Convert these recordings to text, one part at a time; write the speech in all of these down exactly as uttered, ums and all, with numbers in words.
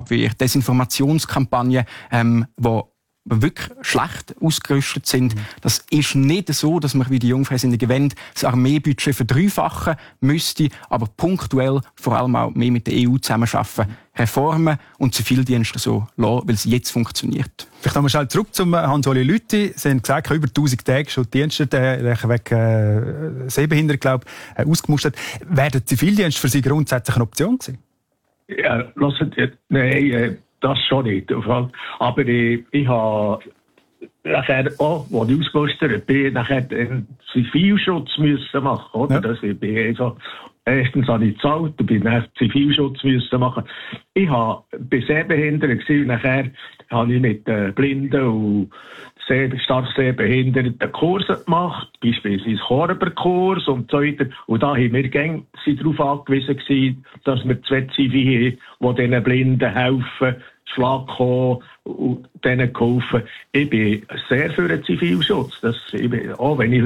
Cyberabwehr, Desinformationskampagnen, ähm, die wirklich schlecht ausgerüstet sind. Mhm. Das ist nicht so, dass man wie die Jungfreisinnigen wollen, das Armeebudget verdreifachen müsste, aber punktuell vor allem auch mehr mit der E U zusammenarbeiten, mhm. Reformen und Zivildienste so lassen, weil es jetzt funktioniert. Vielleicht nochmal schnell zurück zum Hans-Oli Lüthi. Sie haben gesagt, über tausend Tage schon Dienste wegen äh, Sehbehinderung, glaube ich, äh, ausgemustert. Wäre der Zivildienst für Sie grundsätzlich eine Option gewesen? Ja, lassen Sie, nein, äh, das schon nicht. Aber ich, ich habe nachher auch, als ich ausgemustert bin, nachher den Zivilschutz müssen machen, oder? Ja. Das, ich bin also, erstens habe ich gezahlt und bin dann Zivilschutz müssen machen. Ich habe bei Sehbehinderten gewesen, nachher habe ich mit äh, Blinden und sehr, stark Sehbehinderten Kurse gemacht, beispielsweise Chorberkurs und so weiter. Und da haben wir gäng darauf angewiesen gewesen, dass wir zwei Zivi haben, die diesen Blinden helfen, Schlag kommen und denen geholfen. Ich bin sehr für den Zivilschutz. Das, ich bin, auch wenn ich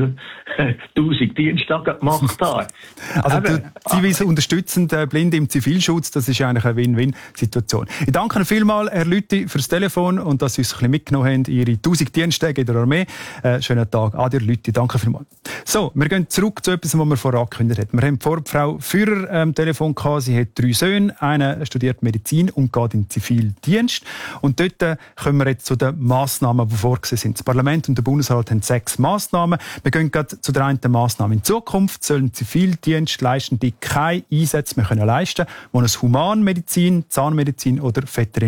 tausend Diensttage gemacht habe. Also Zivis unterstützen Blinde im Zivilschutz, das ist eigentlich eine Win-Win-Situation. Ich danke Ihnen vielmals, Herr Lüthi, fürs Telefon und dass Sie uns ein bisschen mitgenommen haben, Ihre tausend Diensttage in der Armee. Äh, schönen Tag. Adi, Herr Lüthi, danke vielmals. So, wir gehen zurück zu etwas, was wir vorher angekündigt haben. Wir haben vor Frau Führer am ähm, Telefon gehabt. Sie hat drei Söhne. Einer studiert Medizin und geht in den Zivildienst. Und dort äh, kommen wir jetzt zu den Massnahmen, die vorgesehen sind. Das Parlament und der Bundesrat haben sechs Massnahmen. Wir gehen gerade zu der einen Massnahme. In Zukunft sollen Zivildienstleistende keine Einsätze mehr können leisten, die ein Humanmedizin, Zahnmedizin oder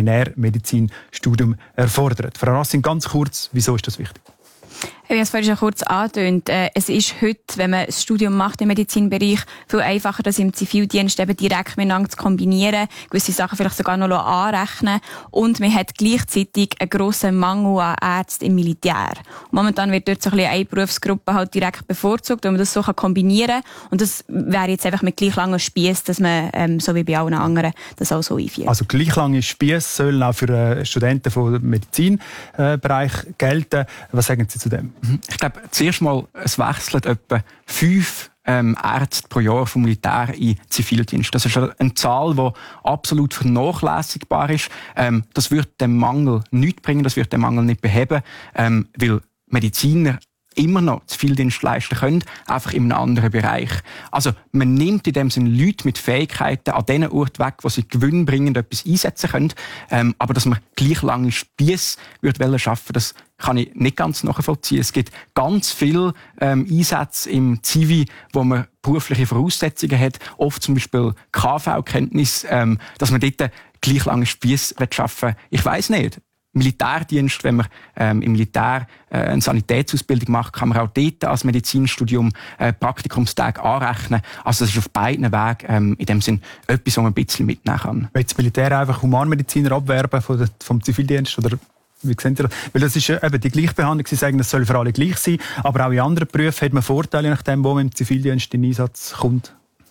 Veterinärmedizin-Studium erfordern. Frau Rassing, ganz kurz, wieso ist das wichtig? Ich habe es vorhin schon kurz angetönt. Es ist heute, wenn man ein Studium macht im Medizinbereich, viel einfacher, das im Zivildienst eben direkt miteinander zu kombinieren, gewisse Sachen vielleicht sogar noch anrechnen. Und man hat gleichzeitig einen grossen Mangel an Ärzten im Militär. Momentan wird dort so ein bisschen eine Berufsgruppe halt direkt bevorzugt, wenn man das so kombinieren kann. Und das wäre jetzt einfach mit gleich langen Spiess, dass man, ähm, so wie bei allen anderen, das auch so einführt. Also gleich lange Spiess sollen auch für äh, Studenten vom Medizinbereich äh, gelten. Was sagen Sie zu dem? Ich glaube, zuerst mal, es wechseln etwa fünf ähm, Ärzte pro Jahr vom Militär in Zivildienst. Das ist eine Zahl, die absolut vernachlässigbar ist. Ähm, das wird dem Mangel nichts bringen, das wird den Mangel nicht beheben, ähm, weil Mediziner immer noch Zivildienst leisten können, einfach in einem anderen Bereich. Also man nimmt in dem Sinne Leute mit Fähigkeiten an den Orten weg, wo sie gewinnbringend etwas einsetzen können. Ähm, aber dass man gleich lange Spiess würde schaffen, das kann ich nicht ganz nachvollziehen. Es gibt ganz viele ähm, Einsätze im Zivi, wo man berufliche Voraussetzungen hat, oft zum Beispiel K V-Kenntnis, ähm, dass man dort gleich lange Spiess schaffen will. Ich weiss nicht. Militärdienst, wenn man ähm, im Militär äh, eine Sanitätsausbildung macht, kann man auch dort als Medizinstudium äh, Praktikumstage anrechnen. Also das ist auf beiden Wegen ähm, in dem Sinn etwas, was man ein bisschen mitnehmen kann. Will das Militär einfach Humanmediziner abwerben vom, vom Zivildienst? Oder wie seht ihr das? Weil das ist eben die Gleichbehandlung. Sie sagen, das soll für alle gleich sein. Aber auch in anderen Berufen hat man Vorteile, nachdem, wo man im Zivildienst in den Einsatz kommt.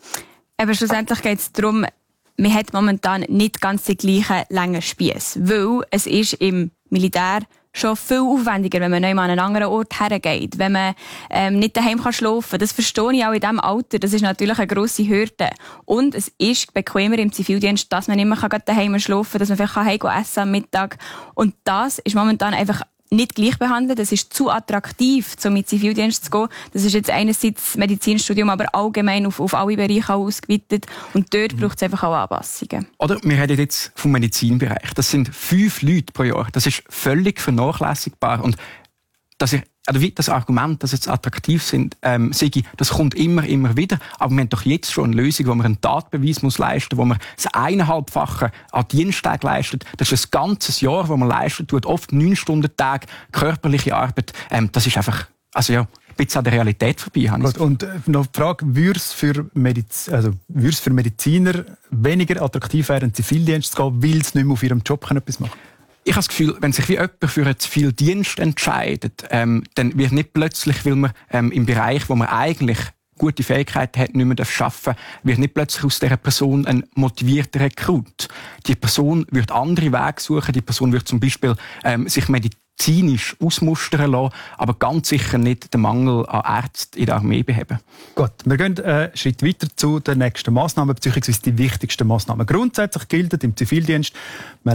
Aber schlussendlich geht es darum, man hat momentan nicht ganz die gleichen langen Spiess, weil es ist im Militär schon viel aufwendiger, wenn man nicht mal an einen anderen Ort hergeht, wenn man ähm, nicht daheim kann schlafen kann. Das verstehe ich auch in diesem Alter. Das ist natürlich eine grosse Hürde. Und es ist bequemer im Zivildienst, dass man nicht mehr daheim schlafen kann, dass man vielleicht heim essen am Mittag. Und das ist momentan einfach nicht gleich behandelt. Es ist zu attraktiv, um in den Zivildienst zu gehen. Das ist jetzt einerseits das Medizinstudium, aber allgemein auf, auf alle Bereiche ausgeweitet. Und dort mhm. braucht es einfach auch Anpassungen. Oder wir reden jetzt vom Medizinbereich. Das sind fünf Leute pro Jahr. Das ist völlig vernachlässigbar. Und dass ich Also wie das Argument, dass jetzt attraktiv sind, ähm, Sigi, das kommt immer, immer wieder. Aber wir haben doch jetzt schon eine Lösung, wo man einen Tatbeweis muss leisten, wo man das eineinhalbfache an Dienstag leistet. Das ist ein ganzes Jahr, wo man leistet, tut oft neun Stunden Tag körperliche Arbeit. Ähm, das ist einfach, also ja, ein bisschen an der Realität vorbei. Gut, und noch die Frage, würde es für, Mediz- also, würde es für Mediziner weniger attraktiv werden, in den Zivildienst zu gehen, weil sie nicht mehr auf ihrem Job etwas machen können? Ich habe das Gefühl, wenn sich wie jemand für einen Zivildienst entscheidet, ähm, dann wird nicht plötzlich, weil man ähm, im Bereich, wo man eigentlich gute Fähigkeiten hat, nicht mehr arbeiten darf, wird nicht plötzlich aus dieser Person ein motivierter Rekrut. Die Person wird andere Wege suchen, die Person wird zum Beispiel ähm, sich medizinisch ausmustern lassen, aber ganz sicher nicht den Mangel an Ärzten in der Armee beheben. Gut, wir gehen einen Schritt weiter zu der nächsten Massnahme, beziehungsweise die wichtigsten Massnahmen. Grundsätzlich gilt im Zivildienst,